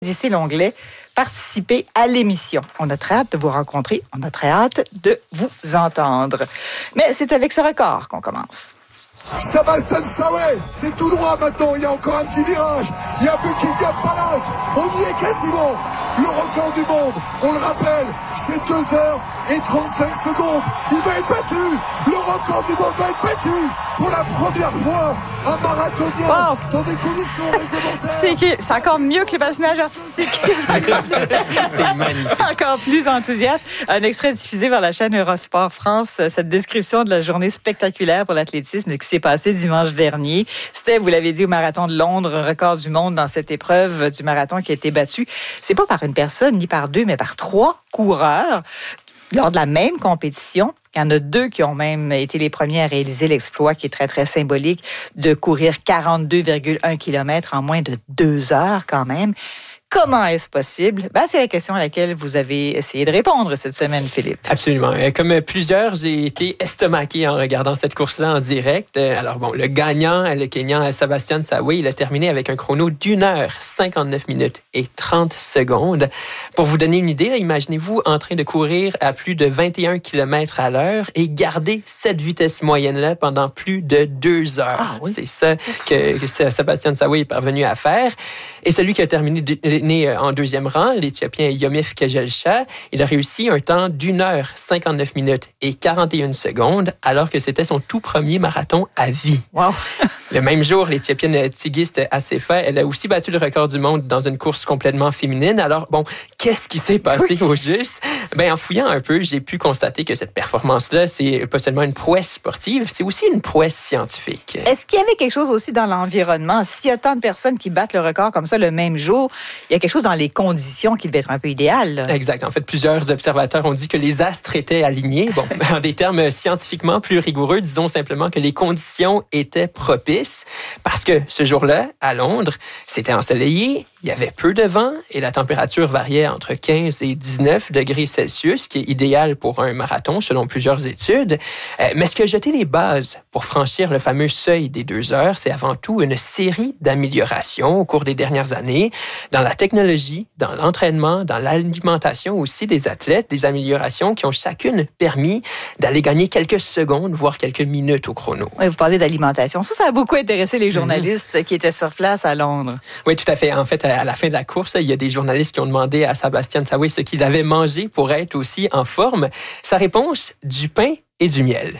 D'ici l'onglet « Participer à l'émission ». On a très hâte de vous rencontrer, on a très hâte de vous entendre. Mais c'est avec ce record qu'on commence. Sébastien Saoué, c'est tout droit maintenant, il y a encore un petit virage, il y a Buckingham Palace, on y est quasiment. Le record du monde, on le rappelle, c'est 2h35. Il va être battu. Le record du monde va être battu pour la première fois. Un marathonien dans des conditions réglementaires. C'est encore mieux que les personnages artistiques. C'est magnifique. Encore plus enthousiaste. Un extrait diffusé par la chaîne Eurosport France. Cette description de la journée spectaculaire pour l'athlétisme qui s'est passée dimanche dernier. C'était, vous l'avez dit, au marathon de Londres, un record du monde dans cette épreuve du marathon qui a été battu. C'est pas par une personne, ni par deux, mais par 3 coureurs. Lors de la même compétition, il y en a 2 qui ont même été les premiers à réaliser l'exploit qui est très, très symbolique de courir 42,1 km en moins de 2 heures quand même. Comment est-ce possible? C'est la question à laquelle vous avez essayé de répondre cette semaine, Philippe. Absolument. Comme plusieurs, j'ai été estomaqué en regardant cette course-là en direct. Alors le gagnant, le Kenyan Sébastien Saoué, il a terminé avec un chrono d'1h59 et 30 secondes. Pour vous donner une idée, imaginez-vous en train de courir à plus de 21 km à l'heure et garder cette vitesse moyenne-là pendant plus de 2 heures. Ah, oui. C'est ça que Sébastien Saoué est parvenu à faire. Et celui qui a terminé né en 2e rang, l'Éthiopien Yomif Kejelcha, il a réussi un temps d'1h59 et 41 secondes, alors que c'était son tout premier marathon à vie. Wow. Le même jour, l'Éthiopienne Tigist Assefa, elle a aussi battu le record du monde dans une course complètement féminine. Alors, qu'est-ce qui s'est passé au juste? En fouillant un peu, j'ai pu constater que cette performance-là, c'est pas seulement une prouesse sportive, c'est aussi une prouesse scientifique. Est-ce qu'il y avait quelque chose aussi dans l'environnement? S'il y a tant de personnes qui battent le record comme ça le même jour, il y a quelque chose dans les conditions qui devait être un peu idéal. Là. Exact. En fait, plusieurs observateurs ont dit que les astres étaient alignés. En des termes scientifiquement plus rigoureux, disons simplement que les conditions étaient propices parce que ce jour-là, à Londres, c'était ensoleillé, il y avait peu de vent et la température variait entre 15 et 19 degrés Celsius, qui est idéal pour un marathon selon plusieurs études. Mais ce qui a jeté les bases pour franchir le fameux seuil des 2 heures, c'est avant tout une série d'améliorations au cours des dernières années dans la technologie, dans l'entraînement, dans l'alimentation aussi des athlètes, des améliorations qui ont chacune permis d'aller gagner quelques secondes, voire quelques minutes au chrono. Oui, vous parlez d'alimentation. Ça a beaucoup intéressé les journalistes qui étaient sur place à Londres. Oui, tout à fait. En fait, à la fin de la course, il y a des journalistes qui ont demandé à Sébastien Saoué ce qu'il avait mangé pour être aussi en forme. Sa réponse, du pain et du miel.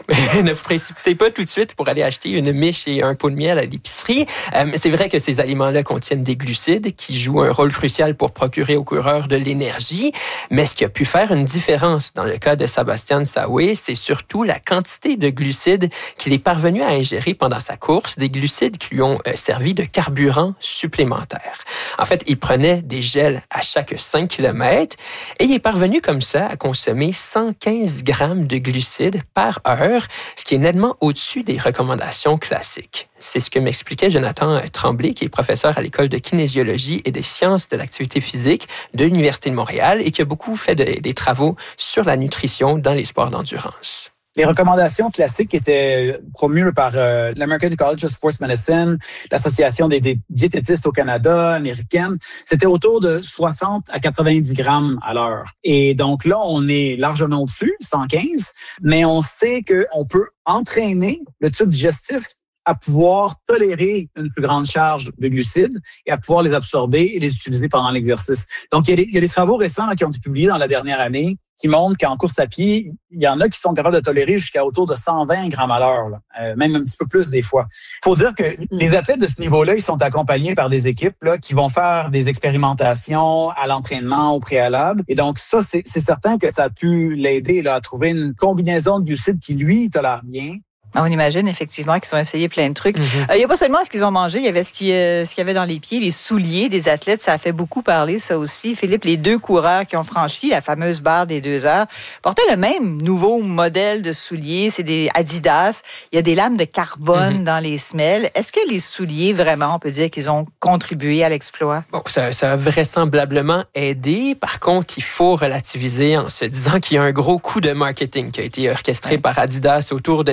Ne vous précipitez pas tout de suite pour aller acheter une miche et un pot de miel à l'épicerie. C'est vrai que ces aliments-là contiennent des glucides qui jouent un rôle crucial pour procurer aux coureurs de l'énergie. Mais ce qui a pu faire une différence dans le cas de Sébastien Saoué, c'est surtout la quantité de glucides qu'il est parvenu à ingérer pendant sa course, des glucides qui lui ont servi de carburant supplémentaire. En fait, il prenait des gels à chaque 5 km et il est parvenu comme ça à consommer 115 grammes de glucides par heure, ce qui est nettement au-dessus des recommandations classiques. C'est ce que m'expliquait Jonathan Tremblay, qui est professeur à l'École de kinésiologie et des sciences de l'activité physique de l'Université de Montréal et qui a beaucoup fait des travaux sur la nutrition dans les sports d'endurance. Les recommandations classiques étaient promues par l'American College of Sports Medicine, l'Association des diététistes au Canada, américaine. C'était autour de 60 à 90 grammes à l'heure. Et donc là, on est largement au-dessus, 115, mais on sait qu'on peut entraîner le tube digestif à pouvoir tolérer une plus grande charge de glucides et à pouvoir les absorber et les utiliser pendant l'exercice. Donc, il y a des travaux récents qui ont été publiés dans la dernière année qui montrent qu'en course à pied, il y en a qui sont capables de tolérer jusqu'à autour de 120 grammes à l'heure, même un petit peu plus des fois. Il faut dire que les athlètes de ce niveau-là, ils sont accompagnés par des équipes qui vont faire des expérimentations à l'entraînement au préalable. Et donc, ça, c'est certain que ça a pu l'aider à trouver une combinaison de glucides qui, lui, tolère bien. On imagine effectivement qu'ils ont essayé plein de trucs. Il n'y a pas seulement ce qu'ils ont mangé, il y avait ce qu'il y avait dans les pieds, les souliers des athlètes. Ça a fait beaucoup parler, ça aussi. Philippe, les 2 coureurs qui ont franchi la fameuse barre des 2 heures portaient le même nouveau modèle de souliers. C'est des Adidas. Il y a des lames de carbone dans les semelles. Est-ce que les souliers, vraiment, on peut dire qu'ils ont contribué à l'exploit? Ça a vraisemblablement aidé. Par contre, il faut relativiser en se disant qu'il y a un gros coup de marketing qui a été orchestré par Adidas autour de ces souliers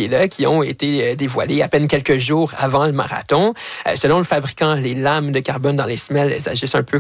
particuliers-là qui ont été dévoilés à peine quelques jours avant le marathon. Selon le fabricant, les lames de carbone dans les semelles, elles agissent un peu